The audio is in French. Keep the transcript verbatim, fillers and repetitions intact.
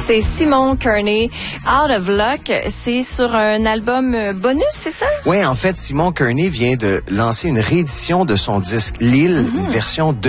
C'est Simon Kearney, Out of Luck. C'est sur un album bonus, c'est ça? Oui, en fait, Simon Kearney vient de lancer une réédition de son disque Lille, mm-hmm. version